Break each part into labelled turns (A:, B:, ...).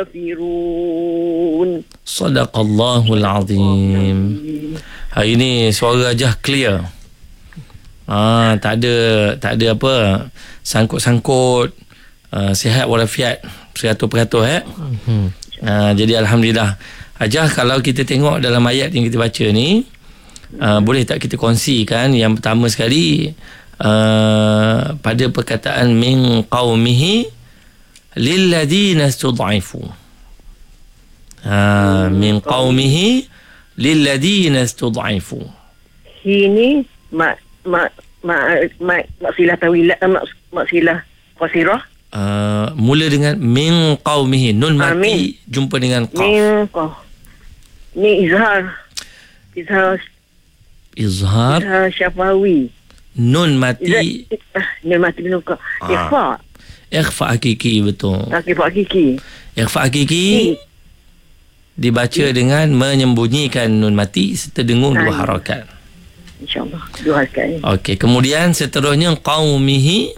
A: kafirun.
B: Sadaqallahul azim. Hari ni suara Hajah clear. Tak ada apa sangkut-sangkut. Sihat walafiat 100%. Jadi alhamdulillah. Hajah, kalau kita tengok dalam ayat yang kita baca ni, boleh tak kita kongsikan yang pertama sekali pada perkataan min qaumihi lilladina istud'ifu. Min qaumihi lilladina istud'ifu.
A: Ini maksilah tawilah, maksilah qasirah.
B: Mula dengan min qaumihi, nun mati jumpa dengan qaf.
A: Ni izhar syafawi.
B: Nun mati
A: dengan qaf.
B: Ikhfa hakiki, betul. Ikhfa hakiki dibaca dengan menyembunyikan nun mati serta dengung 2 harakat.
A: InsyaAllah 2 harakat.
B: Okey, kemudian seterusnya qaumihi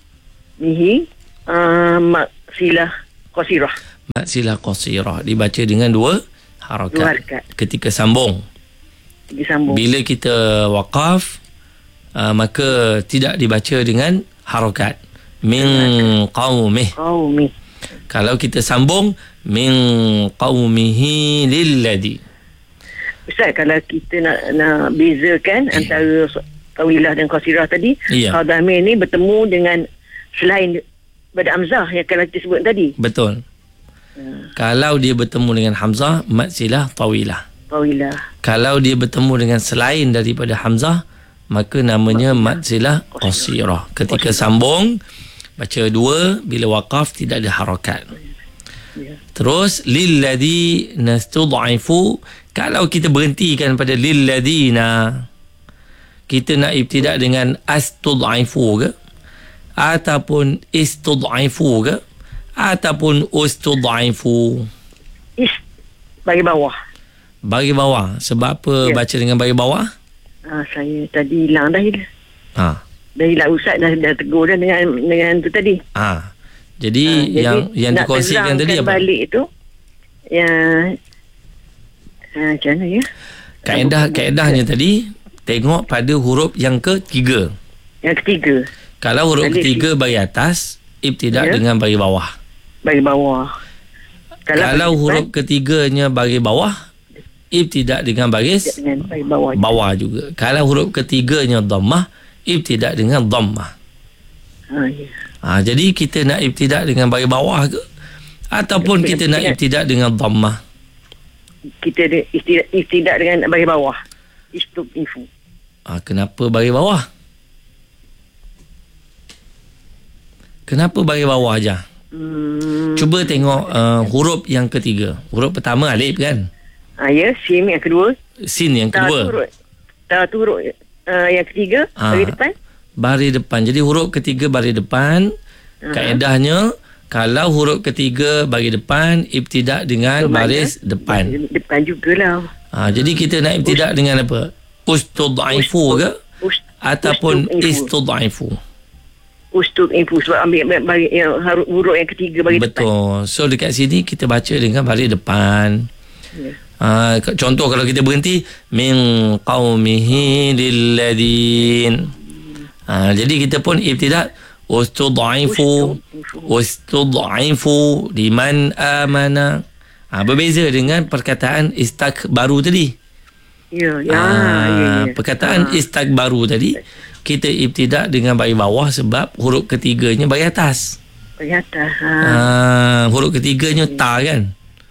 A: maksilah qasirah.
B: Maksilah qasirah dibaca dengan 2 harakat. Ketika sambung. Bila kita waqaf, maka tidak dibaca dengan harakat. Min qaumih. Kalau kita sambung min qaumihi lilladhi.
A: Ustaz, kalau kita nak bezakan antara tawilah dan qasirah tadi, kalau damir ni bertemu dengan selain pada hamzah yang kalau kita sebut tadi.
B: Betul. Kalau dia bertemu dengan hamzah, maksilah tawilah. Kalau dia bertemu dengan selain daripada hamzah, maka namanya maksilah qasirah. Ketika sambung baca 2, bila waqaf tidak ada harakat. Terus lilladhi nastud'ifu, kalau kita berhentikan pada lilladhina, kita nak ibtidak dengan astud'ifu ke, ataupun istud'ifu ke, ataupun ustud'ifu. Bagi bawah. Sebab apa baca dengan bagi bawah?
A: Saya tadi hilang dah. Dah hilang, Ustaz dah tegur dah dengan tu tadi.
B: Jadi yang dikongsikan tadi apa?
A: Balik tu yang macam mana ya?
B: Kaedahnya tadi tengok pada huruf yang ketiga. Kalau huruf ketiga bagi atas, ibtidak dengan bagi bawah. Kalau huruf ketiganya bagi bawah, ibtidak dengan baris bawah juga. Kalau huruf ketiganya dhammah, ibtidak dengan dhammah. Jadi kita nak ibtidak dengan bagi bawah ke, ataupun kita nak ibtidak dengan dhammah?
A: Kita ibtidak dengan bagi bawah. Istudifu.
B: Kenapa bagi bawah? Kenapa bagi bawah aja? Cuba tengok huruf yang ketiga. Huruf pertama alif kan?
A: Ya, sin yang kedua. Ta tu huruf yang ketiga baris depan. Jadi huruf ketiga baris depan. Kaedahnya kalau huruf ketiga bagi depan, ibtidak dengan baris depan. Depan jugalah.
B: Jadi kita nak ibtidak dengan apa? Ustud'ifu ke? Ataupun istud'ifu?
A: Ustud'ifu, sebab ambil bagi huruf yang ketiga bagi depan.
B: Betul. So dekat sini kita baca dengan baris depan. Contoh kalau kita berhenti min qaumihi lilladin, jadi kita pun ibtidak ustud'ifu liman amana. Berbeza dengan perkataan istakbaru tadi. Perkataan istakbaru tadi kita ibtidak dengan bagi bawah sebab huruf ketiganya bagi atas. Huruf ketiganya ta kan?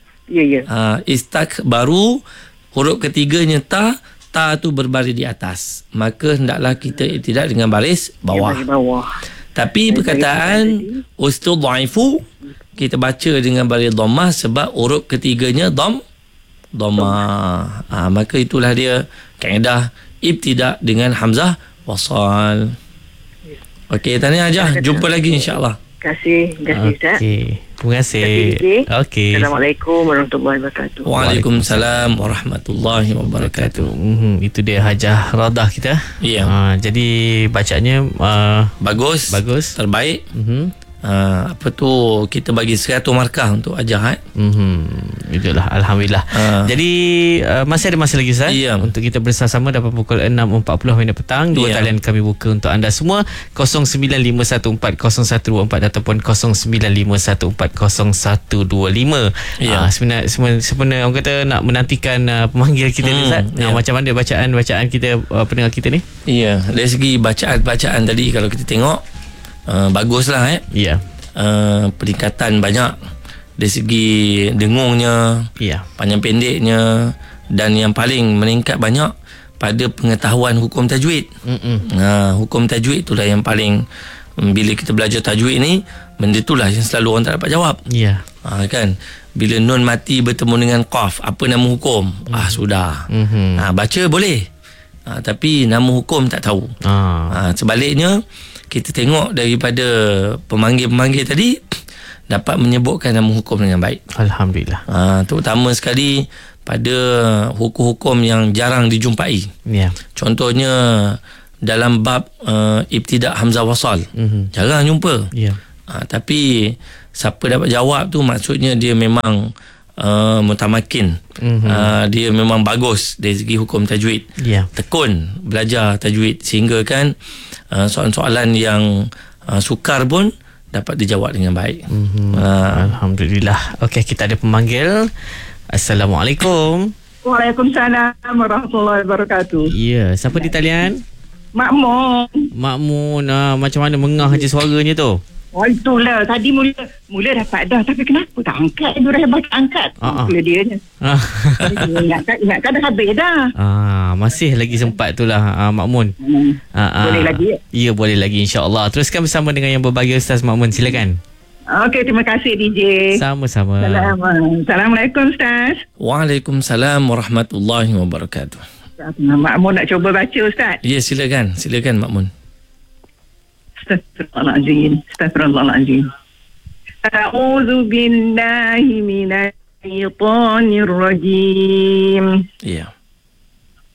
B: Istakbaru, huruf ketiganya ta tu berbaris di atas, maka hendaklah kita ibtidak dengan baris bawah. Tapi perkataan ustud'ifu kita baca dengan baris dhammah sebab huruf ketiganya dhammah. Maka itulah dia kaedah ibtidak dengan hamzah wasal. Okey, tahniah Hajah, jumpa lagi insya-Allah.
A: Terima kasih.
C: Terima kasih. Okey.
A: Assalamualaikum warahmatullahi wabarakatuh.
B: Waalaikumsalam warahmatullahi wabarakatuh.
C: Itu dia Hajah Radah kita.
B: Ya.
C: Jadi bacaannya
B: bagus.
C: Terbaik.
A: kita bagi 100 markah untuk ajar.
C: Itulah, Alhamdulillah. Jadi masih ada masa lagi, Ustaz, untuk kita bersama-sama dapat pukul 6.40 petang. Dua talian kami buka untuk anda semua, 0951400124 ataupun 0951400125. Sebenarnya orang kata nak menantikan pemanggil kita ni, Ustaz. Macam mana bacaan kita, pendengar kita ni?
A: Dari segi bacaan tadi kalau kita tengok baguslah. Peningkatan banyak dari segi dengungnya, panjang pendeknya, dan yang paling meningkat banyak pada pengetahuan hukum tajwid. Hukum tajwid itulah yang paling, bila kita belajar tajwid ni, benda itulah yang selalu orang tak dapat jawab. Kan, bila nun mati bertemu dengan qaf, apa nama hukum? Sudah. Baca boleh, tapi nama hukum tak tahu. Sebaliknya, kita tengok daripada pemanggil-pemanggil tadi dapat menyebutkan nama hukum dengan baik.
C: Alhamdulillah.
A: Terutama sekali pada hukum-hukum yang jarang dijumpai. Contohnya dalam bab ibtidak hamzah wasal, jarang jumpa. Tapi siapa dapat jawab tu, maksudnya dia memang mutamakin. Dia memang bagus dari segi hukum tajwid. Tekun belajar tajwid sehingga kan soalan-soalan yang sukar pun dapat dijawab dengan baik.
C: Alhamdulillah. Okey, kita ada pemanggil. Assalamualaikum.
D: Waalaikumsalam warahmatullahi wabarakatuh.
C: Siapa di talian?
D: Makmun.
C: Macam mana mengah je suaranya tu?
D: Itulah, tadi mula dapat dah, tapi kenapa tak angkat? Dia hebat angkat. Mula dia je. Ingatkan dah habis dah.
C: Masih lagi sempat tu lah, Makmun.
D: Boleh lagi?
C: Ya, boleh lagi, insyaAllah. Teruskan bersama dengan yang berbahagia, Ustaz Makmun. Silakan.
D: Okey, terima kasih DJ.
C: Sama-sama.
D: Assalamualaikum, Ustaz.
A: Waalaikumsalam warahmatullahi wabarakatuh.
D: Makmun nak cuba baca, Ustaz?
A: Ya, silakan Makmun.
D: Astaghfirullahaladzim. A'udzu billahi minasy syaithanir rajim.